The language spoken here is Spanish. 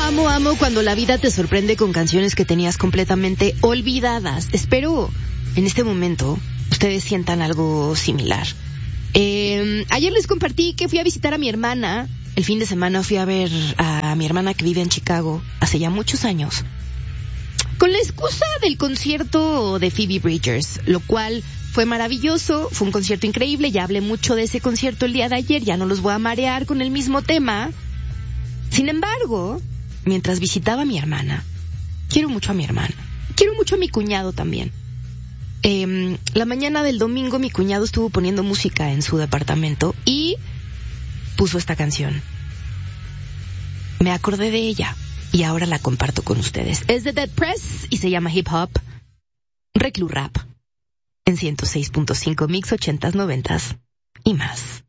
Amo cuando la vida te sorprende con canciones que tenías completamente olvidadas. Espero en este momento ustedes sientan algo similar. Ayer les compartí que fui a visitar a mi hermana. El fin de semana fui a ver a mi hermana que vive en Chicago hace ya muchos años, con la excusa del concierto de Phoebe Bridgers, lo cual fue maravilloso, fue un concierto increíble. Ya hablé mucho de ese concierto el día de ayer, ya no los voy a marear con el mismo tema. Sin embargo, mientras visitaba a mi hermana, quiero mucho a mi hermana, quiero mucho a mi cuñado también. La mañana del domingo mi cuñado estuvo poniendo música en su departamento y puso esta canción. Me acordé de ella y ahora la comparto con ustedes. Es de Dead Press y se llama Hip Hop Reclu Rap en 106.5 Mix 80s 90s y más.